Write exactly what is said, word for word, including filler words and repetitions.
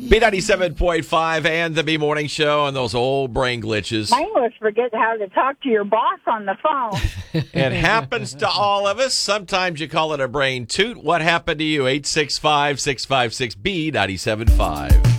B ninety-seven point five and the B Morning Show and those old brain glitches. Mine was forget how to talk to your boss on the phone. It happens to all of us. Sometimes you call it a brain toot. What happened to you? eight six five, six five six, B nine seven five.